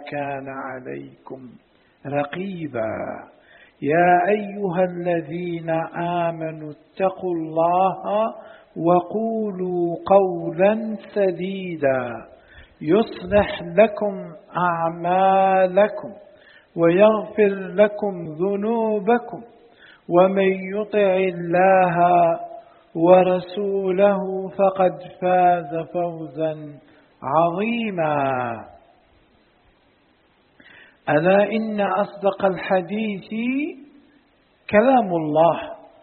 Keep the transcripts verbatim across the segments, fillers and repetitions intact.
كان عليكم رقيبا. يا أيها الذين آمنوا اتقوا الله وقولوا قولا سديدا يصلح لكم أعمالكم ويغفر لكم ذنوبكم، ومن يطع الله ورسوله فقد فاز فوزا عظيما. ألا إن أصدق الحديث كلام الله،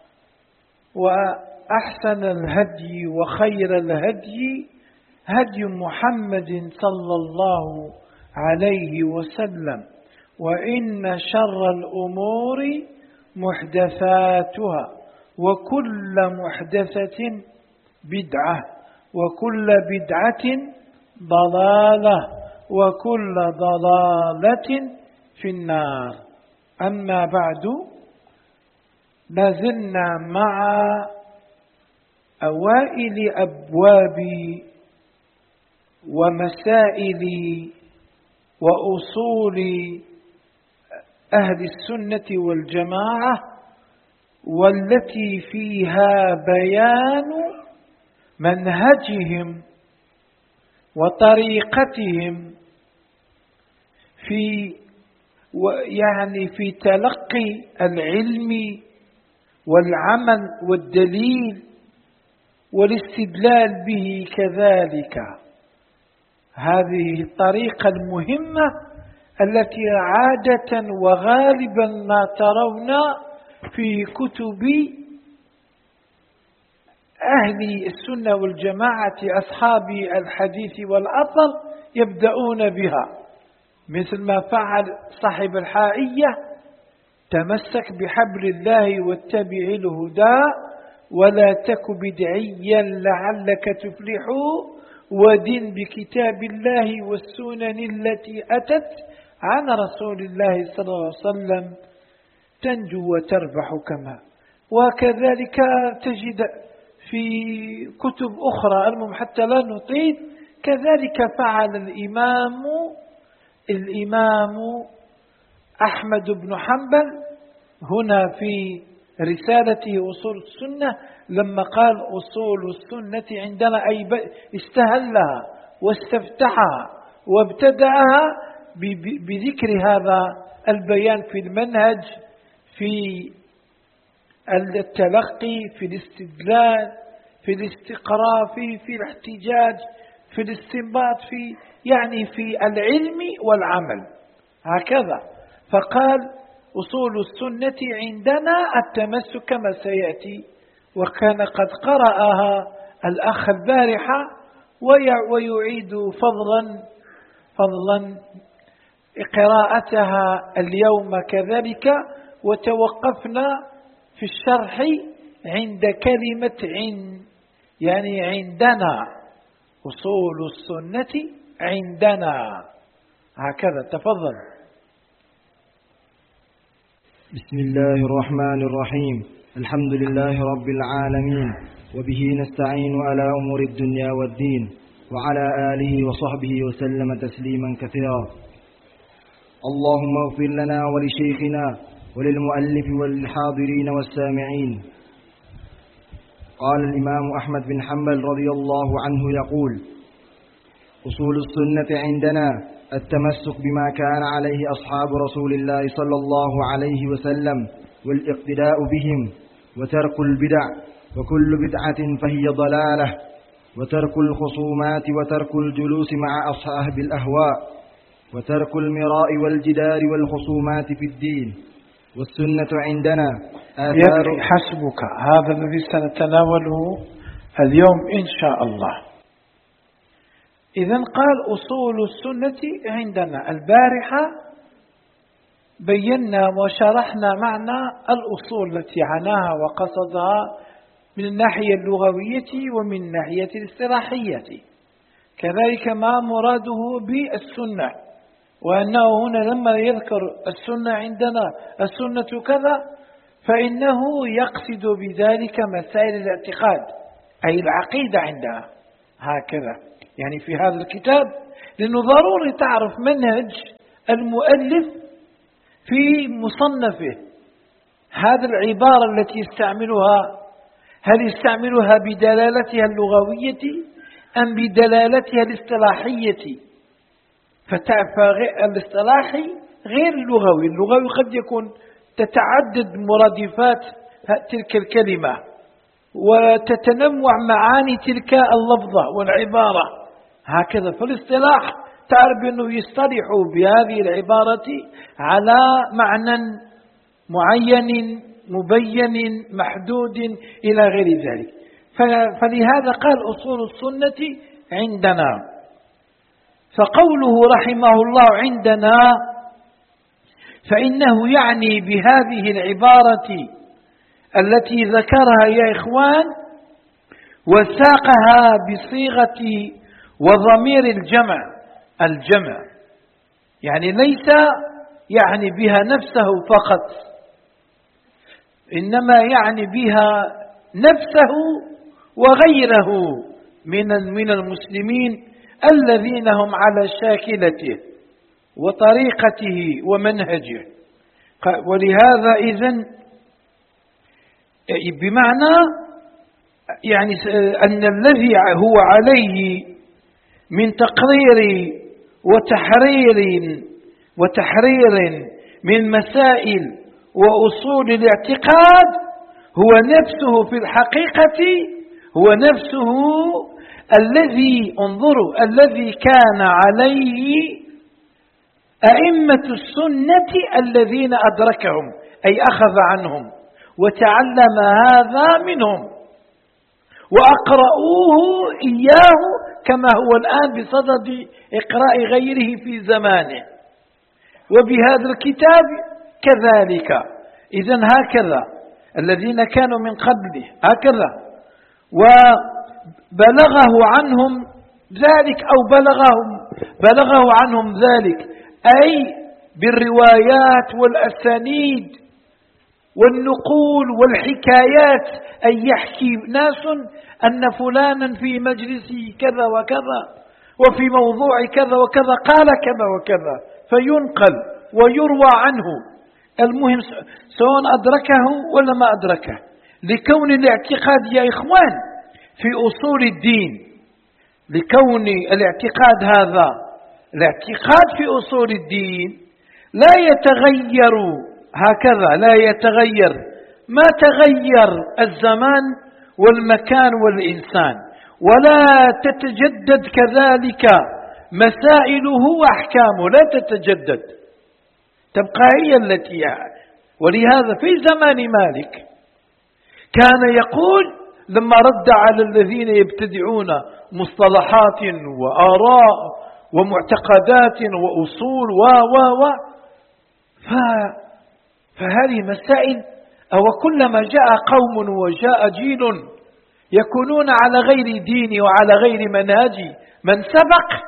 وأحسن الهدي وخير الهدي هدي محمد صلى الله عليه وسلم، وإن شر الأمور محدثاتها، وكل محدثة بدعة، وكل بدعة ضلالة، وكل ضلالة في النار. أما بعد، لازلنا مع أوائل أبواب ومسائل وأصول أهل السنة والجماعة، والتي فيها بيان منهجهم وطريقتهم في يعني في تلقي العلم والعمل والدليل والاستدلال به كذلك. هذه الطريقة المهمة التي عادة وغالبا ما ترون في كتب أهل السنة والجماعة أصحاب الحديث والأثر يبدأون بها، مثل ما فعل صاحب الحائية: تمسك بحبل الله واتبع الهدى ولا تك بدعيا لعلك تفلح، ودن بكتاب الله والسنن التي أتت عن رسول الله صلى الله عليه وسلم تنجو وتربح. كما وكذلك تجد في كتب أخرى، المهم حتى لا نطيل، كذلك فعل الإمام الإمام أحمد بن حنبل هنا في رسالته أصول السنة، لما قال أصول السنة عندنا أي استهلها واستفتحها وابتدأها بذكر هذا البيان في المنهج، في التلقي، في الاستدلال، في الاستقراء، في في الاحتجاج، في الاستنباط، في يعني في العلم والعمل هكذا. فقال أصول السنة عندنا التمسك كما سيأتي، وكان قد قرأها الأخ البارحة ويعيد فضلا فضلا قراءتها اليوم كذلك. وتوقفنا في الشرح عند كلمة عن، يعني عندنا أصول السنة عندنا هكذا. تفضل. بسم الله الرحمن الرحيم. الحمد لله رب العالمين، وبه نستعين على أمور الدنيا والدين، وعلى آله وصحبه وسلم تسليما كثيرا. اللهم اغفر لنا ولشيخنا وللمؤلف والحاضرين والسامعين. قال الإمام أحمد بن حنبل رضي الله عنه يقول: أصول السنة عندنا التمسك بما كان عليه أصحاب رسول الله صلى الله عليه وسلم والاقتداء بهم، وترك البدع، وكل بدعة فهي ضلالة، وترك الخصومات، وترك الجلوس مع أصحاب الأهواء، وترك المراء والجدال والخصومات في الدين. والسنة عندنا آثار. حسبك، هذا الذي سنتناوله اليوم إن شاء الله. إذن قال أصول السنة عندنا. البارحة بينا وشرحنا معنى الأصول التي عناها وقصدها من الناحية اللغوية ومن الناحية الاصطلاحية، كذلك ما مراده بالسنة، وأنه هنا لما يذكر السنة عندنا السنة كذا فإنه يقصد بذلك مسائل الاعتقاد، أي العقيدة عندنا هكذا. يعني في هذا الكتاب لأنه ضروري تعرف منهج المؤلف في مصنفه هذه العبارة التي يستعملها، هل يستعملها بدلالتها اللغوية أم بدلالتها الاصطلاحية؟ فالاصطلاحي غير اللغوي، اللغوي قد يكون تتعدد مرادفات تلك الكلمة وتتنوع معاني تلك اللفظة والعبارة هكذا. فالاصطلاح تعرف أنه يصطلح بهذه العبارة على معنى معين مبين محدود إلى غير ذلك. فلهذا قال أصول السنة عندنا. فقوله رحمه الله عندنا فإنه يعني بهذه العبارة التي ذكرها يا إخوان وساقها بصيغة وضمير الجمع الجمع يعني ليس يعني بها نفسه فقط، إنما يعني بها نفسه وغيره من من المسلمين الذين هم على شاكلته وطريقته ومنهجه. ولهذا إذن بمعنى يعني أن الذي هو عليه من تقرير وتحرير وتحرير من مسائل وأصول الاعتقاد هو نفسه في الحقيقة هو نفسه الذي انظروا الذي كان عليه أئمة السنة الذين أدركهم أي أخذ عنهم وتعلم هذا منهم وأقرأوه إياه كما هو الآن بصدد إقراء غيره في زمانه. وبهذا الكتاب كذلك. إذن هكذا الذين كانوا من قبله هكذا وبلغه عنهم ذلك أو بلغهم بلغه عنهم ذلك أي بالروايات والأسانيد والنقول والحكايات أي يحكي ناس أن فلانا في مجلسه كذا وكذا وفي موضوع كذا وكذا قال كذا وكذا فينقل ويروى عنه. المهم سواء أدركه ولا ما أدركه، لكون الاعتقاد يا إخوان في أصول الدين، لكون الاعتقاد هذا الاعتقاد في أصول الدين لا يتغير هكذا، لا يتغير ما تغير الزمان والمكان والإنسان، ولا تتجدد كذلك مسائله وأحكامه لا تتجدد، تبقى هي التي. ولهذا في زمان مالك كان يقول لما رد على الذين يبتدعون مصطلحات وآراء ومعتقدات وأصول و و و فهذه مسائل. أو كلما جاء قوم وجاء جيل يكونون على غير دين وعلى غير منهج من سبق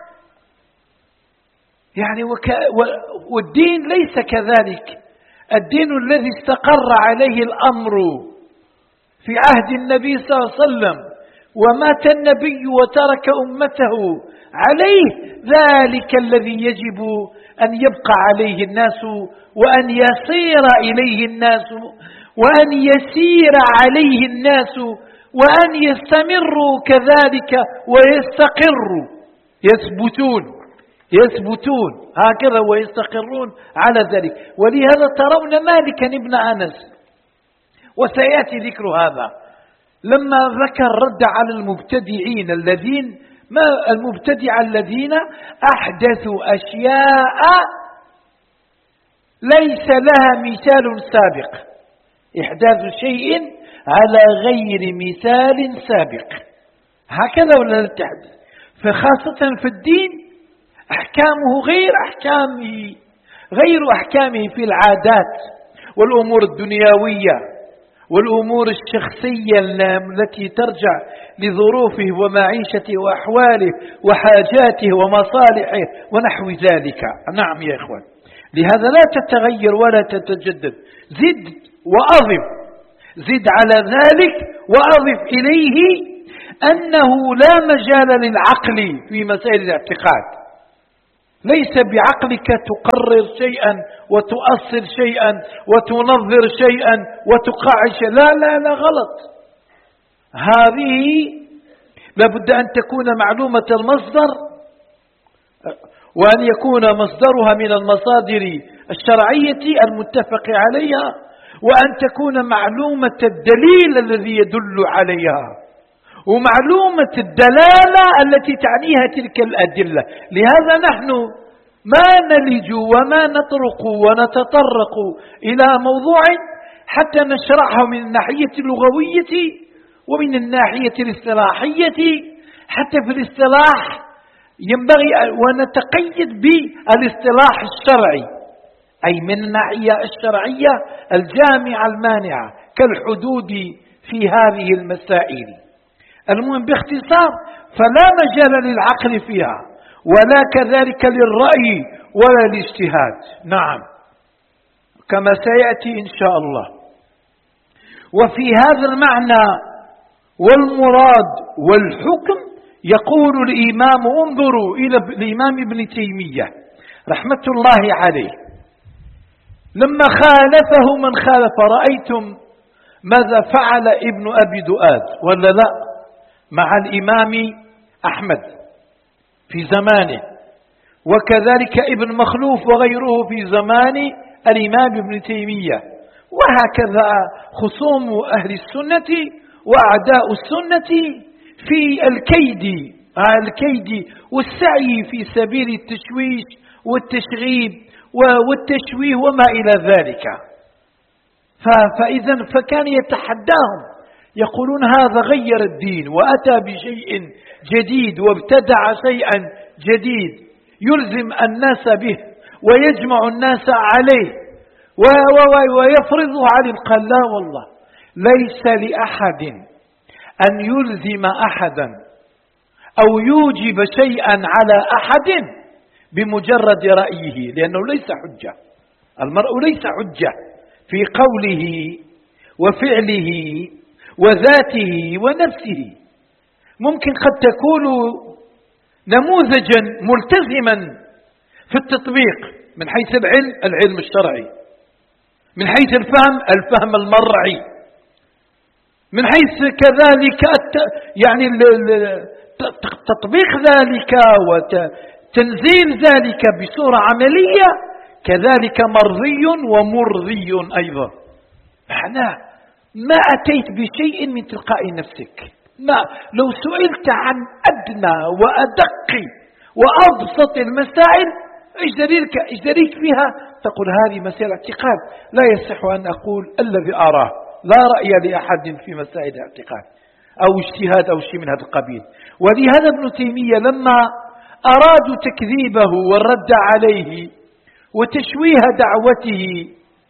يعني وك والدين ليس كذلك. الدين الذي استقر عليه الأمر في عهد النبي صلى الله عليه وسلم ومات النبي وترك أمته عليه ذلك الذي يجب أن يبقى عليه الناس وأن يصير إليه الناس وأن يسير عليه الناس وأن يستمروا كذلك ويستقروا يثبتون يثبتون هكذا ويستقرون على ذلك. ولهذا ترون مالكا ابن أنس وسيأتي ذكر هذا لما ذكر رد على المبتدعين الذين ما المبتدع الذين أحدثوا أشياء ليس لها مثال سابق، إحداث شيء على غير مثال سابق هكذا ولا تحدث. فخاصة في الدين أحكامه غير أحكامه غير أحكامه في العادات والأمور الدنيوية والأمور الشخصية التي ترجع لظروفه ومعيشته وأحواله وحاجاته ومصالحه ونحو ذلك. نعم يا إخوان، لهذا لا تتغير ولا تتجدد. زد وأضف زد على ذلك وأضف إليه أنه لا مجال للعقل في مسائل الاعتقاد. ليس بعقلك تقرر شيئا وتؤصل شيئا وتنظر شيئا وتقاعد شيئا. لا لا لا، غلط. هذه لابد أن تكون معلومة المصدر، وأن يكون مصدرها من المصادر الشرعية المتفق عليها، وأن تكون معلومة الدليل الذي يدل عليها، ومعلومة الدلالة التي تعنيها تلك الأدلة. لهذا نحن ما نلج وما نطرق ونتطرق إلى موضوع حتى نشرحه من الناحية اللغوية ومن الناحية الاصطلاحية. حتى في الاصطلاح ينبغي ونتقيد بالاصطلاح الشرعي، أي من الناحية الشرعية الجامعة المانعة كالحدود في هذه المسائل. المهم باختصار، فلا مجال للعقل فيها ولا كذلك للرأي ولا الاجتهاد. نعم، كما سيأتي إن شاء الله. وفي هذا المعنى والمراد والحكم يقول الإمام، انظروا إلى الإمام ابن تيمية رحمة الله عليه لما خالفه من خالف. رأيتم ماذا فعل ابن أبي دؤاد ولا لا مع الإمام أحمد في زمانه، وكذلك ابن مخلوف وغيره في زمان الإمام ابن تيمية، وهكذا خصوم أهل السنة وأعداء السنة في الكيد الكيد والسعي في سبيل التشويش والتشغيب والتشويه وما إلى ذلك. فإذا فكان يتحداهم، يقولون هذا غير الدين وأتى بشيء جديد وابتدع شيئا جديد يلزم الناس به ويجمع الناس عليه ويفرضه عليهم. قال لا والله، ليس لأحد أن يلزم أحدا أو يوجب شيئا على أحد بمجرد رأيه، لأنه ليس حجة. المرء ليس حجة في قوله وفعله وذاته ونفسه. ممكن قد تكون نموذجا ملتزما في التطبيق من حيث العلم العلم الشرعي، من حيث الفهم الفهم المرعي، من حيث كذلك يعني تطبيق ذلك وتنزيل ذلك بصورة عملية كذلك مرضي ومرضي أيضا. معناه ما أتيت بشيء من تلقاء نفسك. ما لو سئلت عن أدنى وأدق وأبسط المسائل إيش دليلك إيش دليلك فيها، تقول هذه مسألة اعتقاد لا يصح أن أقول الذي أراه، لا رأي لأحد في مسائل الاعتقاد أو اجتهاد أو شيء من هذا القبيل. ولهذا ابن تيمية لما أرادوا تكذيبه والرد عليه وتشويه دعوته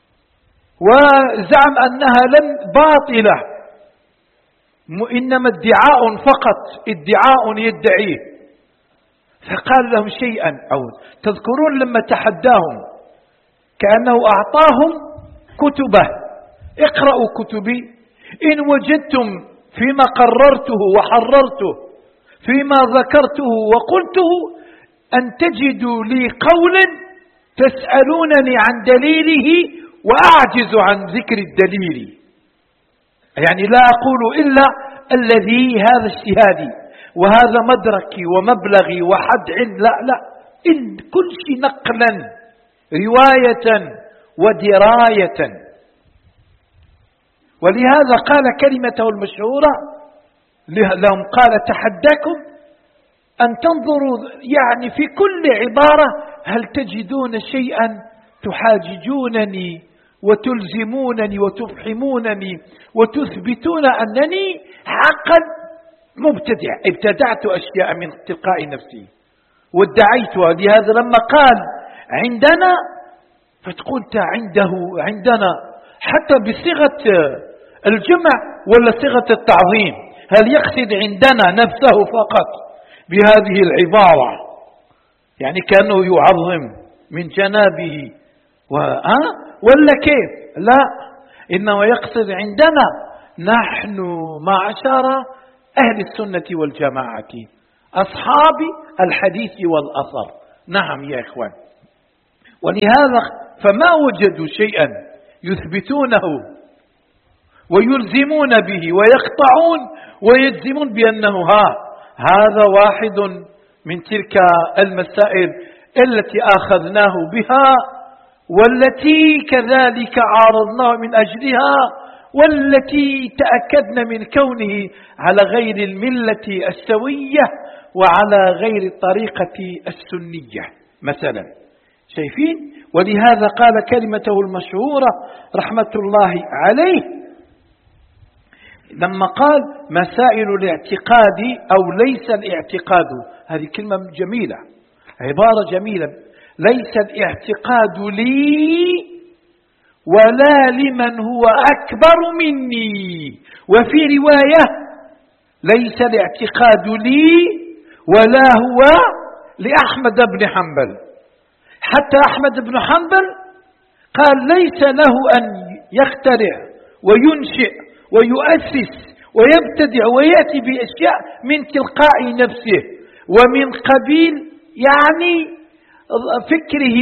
وزعم أنها لم باطلة إنما ادعاء فقط، ادعاء يدعيه، فقال لهم شيئا. أو تذكرون لما تحداهم كأنه أعطاهم كتبه، اقرأوا كتبي إن وجدتم فيما قررته وحررته فيما ذكرته وقلته أن تجدوا لي قول تسألونني عن دليله وأعجز عن ذكر الدليل، يعني لا أقول إلا الذي هذا اجتهادي وهذا مدركي ومبلغي وحد علم، لا لا، إن كل شيء نقلا رواية ودراية. ولهذا قال كلمته المشهورة لهم، قال تحداكم أن تنظروا يعني في كل عبارة هل تجدون شيئا تحاججونني وتلزمونني وتفحمونني وتثبتون أنني حقا مبتدع، ابتدعت أشياء من تلقاء نفسي وادعيتها. لهذا لما قال عندنا فتقول عنده عندنا حتى بصيغة الجمع ولا صيغة التعظيم، هل يقصد عندنا نفسه فقط بهذه العبارة يعني كأنه يعظم من جنابه ولا كيف؟ لا، إنما يقصد عندنا نحن معشر أهل السنة والجماعة أصحاب الحديث والأثر، نعم يا إخوان. ولهذا فما وجدوا شيئا يثبتونه ويلزمون به ويقطعون ويجزمون بأنه ها هذا واحد من تلك المسائل التي أخذناه بها والتي كذلك عارضناه من أجلها والتي تأكدنا من كونه على غير الملة السوية وعلى غير الطريقة السنية مثلا. شايفين؟ ولهذا قال كلمته المشهورة رحمة الله عليه لما قال مسائل الاعتقاد أو ليس الاعتقاد، هذه كلمة جميلة، عبارة جميلة، ليس الاعتقاد لي ولا لمن هو أكبر مني، وفي رواية ليس الاعتقاد لي ولا هو لأحمد بن حنبل. حتى أحمد بن حنبل قال ليس له أن يخترع وينشئ ويؤسس ويبتدع ويأتي بأشياء من تلقاء نفسه ومن قبيل يعني فكره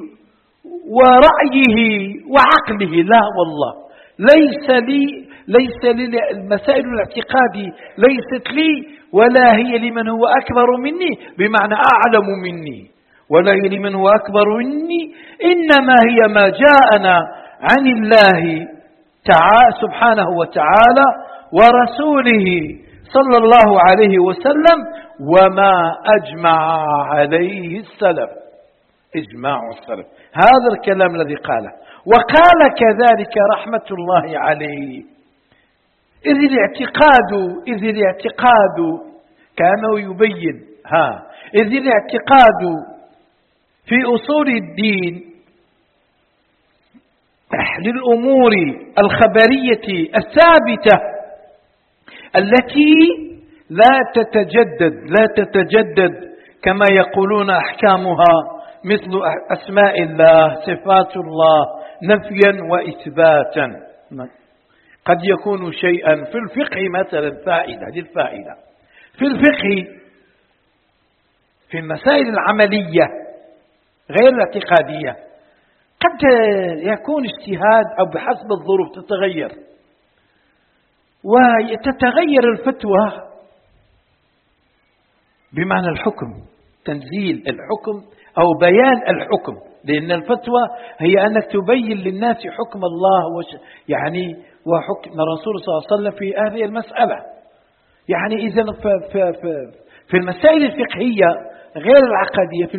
ورأيه وعقله، لا والله ليس لي ليس لي المسائل الاعتقاد ليست لي ولا هي لمن هو أكبر مني بمعنى أعلم مني ولا هي لمن هو أكبر مني، إنما هي ما جاءنا عن الله تعالى سبحانه وتعالى ورسوله صلى الله عليه وسلم وما أجمع عليه السلف، إجماع السلف. هذا الكلام الذي قاله. وقال كذلك رحمة الله عليه إذ الاعتقاد إذ الاعتقاد كانه يبين ها إذ الاعتقاد في أصول الدين للأمور الخبرية الثابتة التي لا تتجدد لا تتجدد كما يقولون أحكامها مثل أسماء الله صفات الله نفيا وإثباتا. قد يكون شيئا في الفقه مثلا فائدة للفائدة في الفقه في المسائل العملية غير الاعتقادية قد يكون اجتهاد أو بحسب الظروف تتغير وتتغير الفتوى بمعنى الحكم، تنزيل الحكم أو بيان الحكم، لأن الفتوى هي أنك تبين للناس حكم الله وش يعني وحكم الرسول صلى الله عليه وسلم في هذه المسألة. يعني إذن في المسائل الفقهية غير العقدية في